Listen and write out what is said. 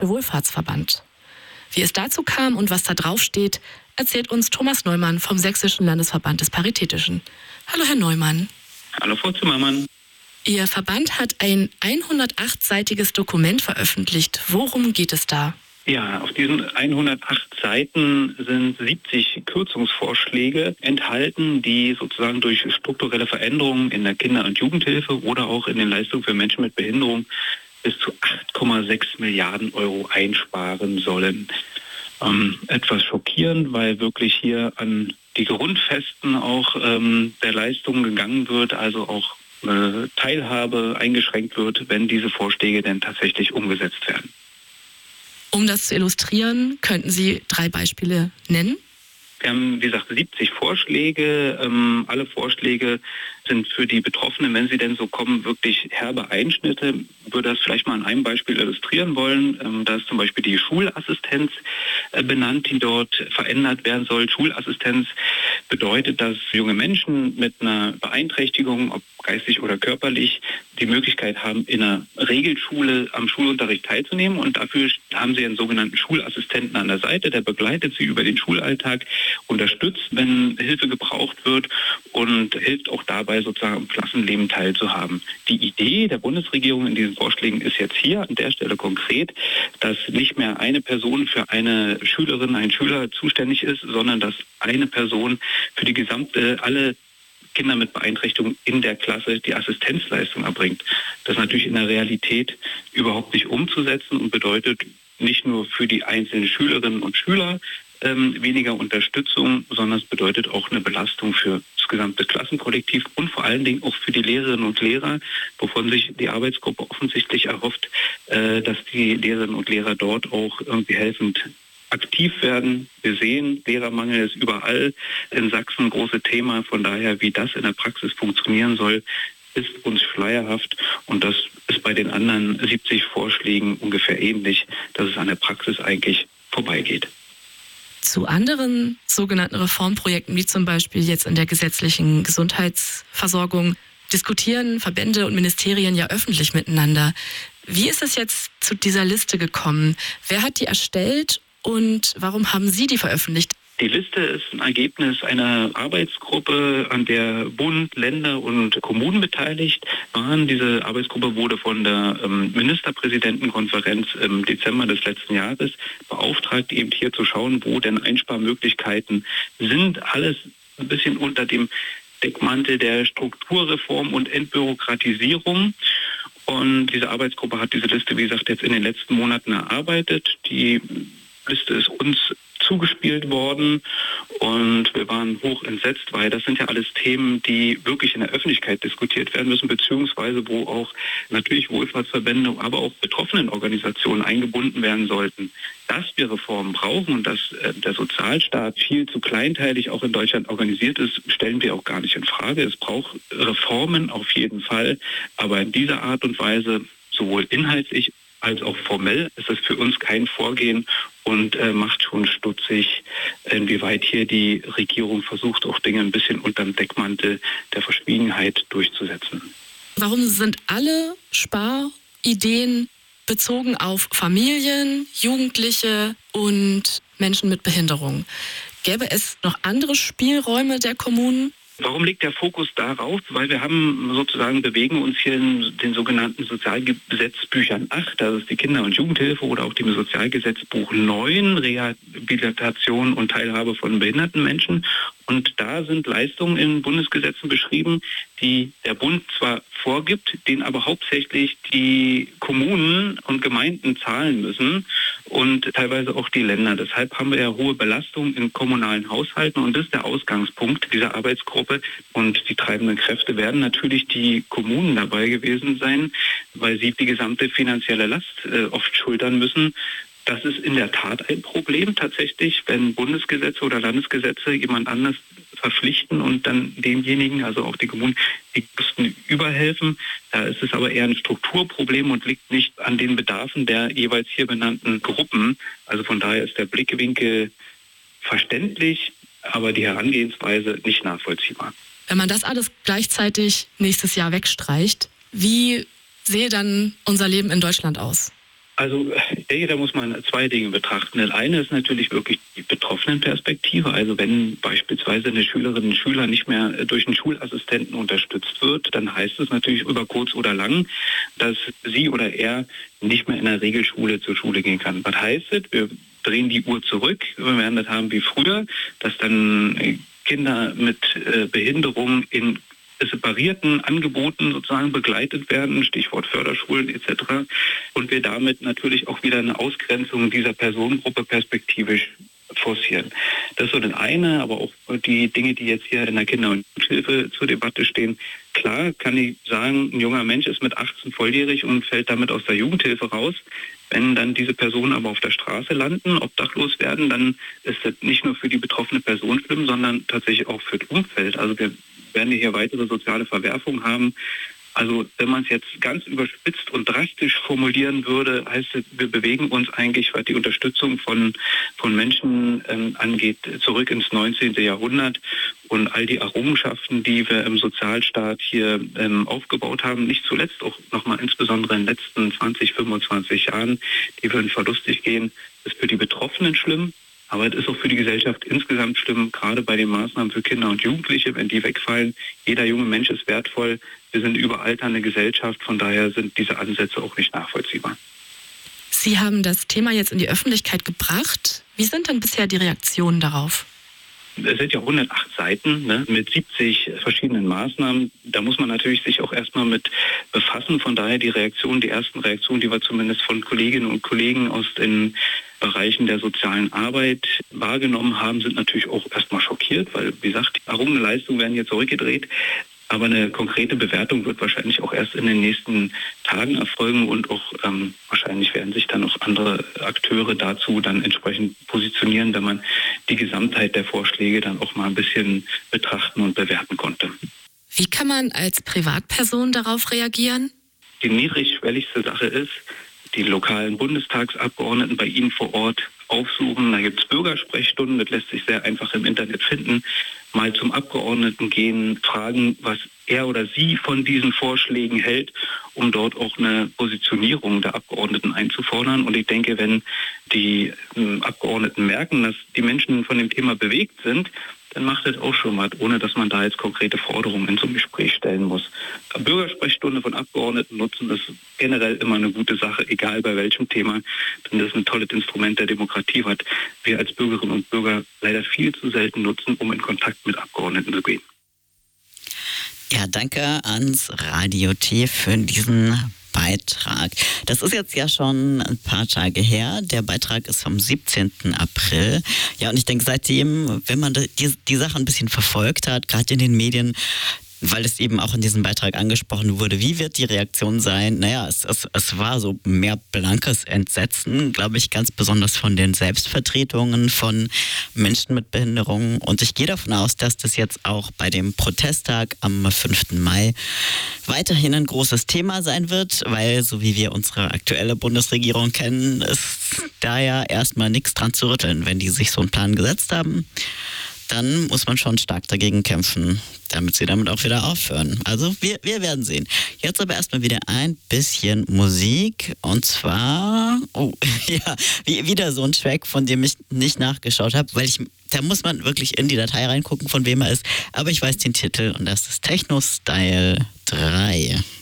Wohlfahrtsverband. Wie es dazu kam und was da drauf steht, erzählt uns Thomas Neumann vom Sächsischen Landesverband des Paritätischen. Hallo Herr Neumann. Hallo Frau Zimmermann. Ihr Verband hat ein 108-seitiges Dokument veröffentlicht. Worum geht es da? Ja, auf diesen 108 Seiten sind 70 Kürzungsvorschläge enthalten, die sozusagen durch strukturelle Veränderungen in der Kinder- und Jugendhilfe oder auch in den Leistungen für Menschen mit Behinderung bis zu 8,6 Milliarden Euro einsparen sollen. Etwas schockierend, weil wirklich hier an die Grundfesten auch der Leistungen gegangen wird, also auch Teilhabe eingeschränkt wird, wenn diese Vorschläge denn tatsächlich umgesetzt werden. Um das zu illustrieren, könnten Sie 3 Beispiele nennen? Wir haben, wie gesagt, 70 Vorschläge. Alle Vorschläge sind für die Betroffenen, wenn sie denn so kommen, wirklich herbe Einschnitte. Ich würde das vielleicht mal an einem Beispiel illustrieren wollen. Da ist zum Beispiel die Schulassistenz benannt, die dort verändert werden soll. Schulassistenz bedeutet, dass junge Menschen mit einer Beeinträchtigung, ob geistig oder körperlich, die Möglichkeit haben, in einer Regelschule am Schulunterricht teilzunehmen. Und dafür haben sie einen sogenannten Schulassistenten an der Seite, der begleitet sie über den Schulalltag, unterstützt, wenn Hilfe gebraucht wird und hilft auch dabei, sozusagen am Klassenleben teilzuhaben. Die Idee der Bundesregierung in diesen Vorschlägen ist jetzt hier an der Stelle konkret, dass nicht mehr eine Person für eine Schülerin, einen Schüler zuständig ist, sondern dass eine Person für die gesamte, alle Kinder mit Beeinträchtigung in der Klasse die Assistenzleistung erbringt. Das ist natürlich in der Realität überhaupt nicht umzusetzen und bedeutet nicht nur für die einzelnen Schülerinnen und Schüler weniger Unterstützung, sondern es bedeutet auch eine Belastung für das gesamte Klassenkollektiv und vor allen Dingen auch für die Lehrerinnen und Lehrer, wovon sich die Arbeitsgruppe offensichtlich erhofft, dass die Lehrerinnen und Lehrer dort auch irgendwie helfend aktiv werden. Wir sehen, Lehrermangel ist überall in Sachsen ein großes Thema. Von daher, wie das in der Praxis funktionieren soll, ist uns schleierhaft. Und das ist bei den anderen 70 Vorschlägen ungefähr ähnlich, dass es an der Praxis eigentlich vorbeigeht. Zu anderen sogenannten Reformprojekten, wie zum Beispiel jetzt in der gesetzlichen Gesundheitsversorgung, diskutieren Verbände und Ministerien ja öffentlich miteinander. Wie ist es jetzt zu dieser Liste gekommen? Wer hat die erstellt und warum haben Sie die veröffentlicht? Die Liste ist ein Ergebnis einer Arbeitsgruppe, an der Bund, Länder und Kommunen beteiligt waren. Diese Arbeitsgruppe wurde von der Ministerpräsidentenkonferenz im Dezember des letzten Jahres beauftragt, eben hier zu schauen, wo denn Einsparmöglichkeiten sind. Alles ein bisschen unter dem Deckmantel der Strukturreform und Entbürokratisierung. Und diese Arbeitsgruppe hat diese Liste, wie gesagt, jetzt in den letzten Monaten erarbeitet. Die Liste ist uns zugespielt worden und wir waren hoch entsetzt, weil das sind ja alles Themen, die wirklich in der Öffentlichkeit diskutiert werden müssen, beziehungsweise wo auch natürlich Wohlfahrtsverbände, aber auch betroffenen Organisationen eingebunden werden sollten. Dass wir Reformen brauchen und dass der Sozialstaat viel zu kleinteilig auch in Deutschland organisiert ist, stellen wir auch gar nicht in Frage. Es braucht Reformen auf jeden Fall, aber in dieser Art und Weise, sowohl inhaltlich als auch formell, ist es für uns kein Vorgehen und macht schon stutzig, inwieweit hier die Regierung versucht, auch Dinge ein bisschen unterm Deckmantel der Verschwiegenheit durchzusetzen. Warum sind alle Sparideen bezogen auf Familien, Jugendliche und Menschen mit Behinderung? Gäbe es noch andere Spielräume der Kommunen? Warum liegt der Fokus darauf? Weil wir haben sozusagen, bewegen uns hier in den sogenannten Sozialgesetzbüchern 8, das ist die Kinder- und Jugendhilfe oder auch dem Sozialgesetzbuch 9, Rehabilitation und Teilhabe von behinderten Menschen. Und da sind Leistungen in Bundesgesetzen beschrieben, die der Bund zwar vorgibt, den aber hauptsächlich die Kommunen und Gemeinden zahlen müssen und teilweise auch die Länder. Deshalb haben wir ja hohe Belastungen in kommunalen Haushalten und das ist der Ausgangspunkt dieser Arbeitsgruppe. Und die treibenden Kräfte werden natürlich die Kommunen dabei gewesen sein, weil sie die gesamte finanzielle Last oft schultern müssen. Das ist in der Tat ein Problem tatsächlich, wenn Bundesgesetze oder Landesgesetze jemand anders verpflichten und dann demjenigen, also auch die Kommunen, die Kosten überhelfen. Da ist es aber eher ein Strukturproblem und liegt nicht an den Bedarfen der jeweils hier benannten Gruppen. Also von daher ist der Blickwinkel verständlich, aber die Herangehensweise nicht nachvollziehbar. Wenn man das alles gleichzeitig nächstes Jahr wegstreicht, wie sehe dann unser Leben in Deutschland aus? Also ich denke, da muss man zwei Dinge betrachten. Das eine ist natürlich wirklich die Betroffenenperspektive. Also wenn beispielsweise eine Schülerin, ein Schüler nicht mehr durch einen Schulassistenten unterstützt wird, dann heißt es natürlich über kurz oder lang, dass sie oder er nicht mehr in der Regelschule zur Schule gehen kann. Was heißt das? Wir drehen die Uhr zurück. Wir werden das haben wie früher, dass dann Kinder mit Behinderung in separierten Angeboten sozusagen begleitet werden, Stichwort Förderschulen etc. Und wir damit natürlich auch wieder eine Ausgrenzung dieser Personengruppe perspektivisch forcieren. Das ist so das eine, aber auch die Dinge, die jetzt hier in der Kinder- und Jugendhilfe zur Debatte stehen. Klar kann ich sagen, ein junger Mensch ist mit 18 volljährig und fällt damit aus der Jugendhilfe raus. Wenn dann diese Personen aber auf der Straße landen, obdachlos werden, dann ist das nicht nur für die betroffene Person schlimm, sondern tatsächlich auch für das Umfeld. Also wir werden hier weitere soziale Verwerfungen haben. Also wenn man es jetzt ganz überspitzt und drastisch formulieren würde, heißt es, wir bewegen uns eigentlich, was die Unterstützung von Menschen angeht, zurück ins 19. Jahrhundert. Und all die Errungenschaften, die wir im Sozialstaat hier aufgebaut haben, nicht zuletzt auch nochmal insbesondere in den letzten 20, 25 Jahren, die würden verlustig gehen, ist für die Betroffenen schlimm. Aber es ist auch für die Gesellschaft insgesamt schlimm, gerade bei den Maßnahmen für Kinder und Jugendliche, wenn die wegfallen. Jeder junge Mensch ist wertvoll. Wir sind überalternde Gesellschaft, von daher sind diese Ansätze auch nicht nachvollziehbar. Sie haben das Thema jetzt in die Öffentlichkeit gebracht. Wie sind denn bisher die Reaktionen darauf? Es sind ja 108 Seiten, ne, mit 70 verschiedenen Maßnahmen. Da muss man natürlich sich auch erstmal mit befassen. Von daher die ersten Reaktionen, die wir zumindest von Kolleginnen und Kollegen aus den Bereichen der sozialen Arbeit wahrgenommen haben, sind natürlich auch erstmal schockiert, weil, wie gesagt, die errungene Leistungen werden hier zurückgedreht. Aber eine konkrete Bewertung wird wahrscheinlich auch erst in den nächsten Tagen erfolgen und auch wahrscheinlich werden sich dann auch andere Akteure dazu dann entsprechend positionieren, wenn man die Gesamtheit der Vorschläge dann auch mal ein bisschen betrachten und bewerten konnte. Wie kann man als Privatperson darauf reagieren? Die niedrigschwelligste Sache ist, die lokalen Bundestagsabgeordneten bei Ihnen vor Ort aufsuchen. Da gibt es Bürgersprechstunden, das lässt sich sehr einfach im Internet finden. Mal zum Abgeordneten gehen, fragen, was er oder sie von diesen Vorschlägen hält, um dort auch eine Positionierung der Abgeordneten einzufordern. Und ich denke, wenn die Abgeordneten merken, dass die Menschen von dem Thema bewegt sind, dann macht das auch schon was, ohne dass man da jetzt konkrete Forderungen in so einem Gespräch stellen muss. Eine Bürgersprechstunde von Abgeordneten nutzen ist generell immer eine gute Sache, egal bei welchem Thema, denn das ist ein tolles Instrument der Demokratie, was wir als Bürgerinnen und Bürger leider viel zu selten nutzen, um in Kontakt mit Abgeordneten zu gehen. Ja, danke ans Radio T für diesen Beitrag. Das ist jetzt ja schon ein paar Tage her. Der Beitrag ist vom 17. April. Ja, und ich denke, seitdem, wenn man die Sache ein bisschen verfolgt hat, gerade in den Medien, weil es eben auch in diesem Beitrag angesprochen wurde, wie wird die Reaktion sein? Naja, es war so mehr blankes Entsetzen, glaube ich, ganz besonders von den Selbstvertretungen von Menschen mit Behinderungen. Und ich gehe davon aus, dass das jetzt auch bei dem Protesttag am 5. Mai weiterhin ein großes Thema sein wird, weil, so wie wir unsere aktuelle Bundesregierung kennen, ist da ja erstmal nichts dran zu rütteln. Wenn die sich so einen Plan gesetzt haben, dann muss man schon stark dagegen kämpfen, damit sie damit auch wieder aufhören. Also wir werden sehen. Jetzt aber erstmal wieder ein bisschen Musik. Und zwar, wieder so ein Track, von dem ich nicht nachgeschaut habe, weil da muss man wirklich in die Datei reingucken, von wem er ist. Aber ich weiß den Titel und das ist Techno Style 3.